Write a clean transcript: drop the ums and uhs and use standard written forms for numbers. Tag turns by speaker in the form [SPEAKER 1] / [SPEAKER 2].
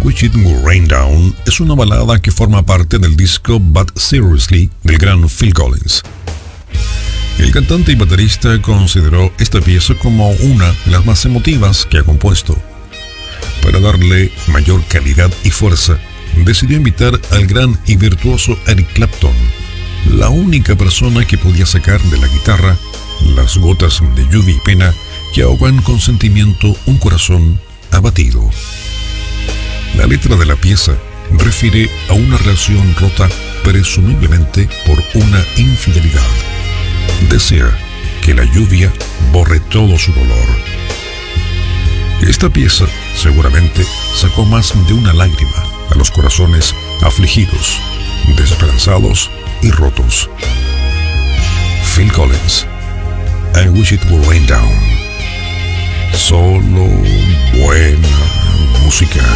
[SPEAKER 1] Wish It Would Rain Down es una balada que forma parte del disco But Seriously del gran Phil Collins. El cantante y baterista consideró esta pieza como una de las más emotivas que ha compuesto. Para darle mayor calidad y fuerza, decidió invitar al gran y virtuoso Eric Clapton, la única persona que podía sacar de la guitarra las gotas de lluvia y pena que ahogan con sentimiento un corazón abatido. La letra de la pieza refiere a una relación rota presumiblemente por una infidelidad. Desea que la lluvia borre todo su dolor. Esta pieza seguramente sacó más de una lágrima a los corazones afligidos, desesperanzados y rotos. Phil Collins, I Wish It Would Rain Down. Solo buena música.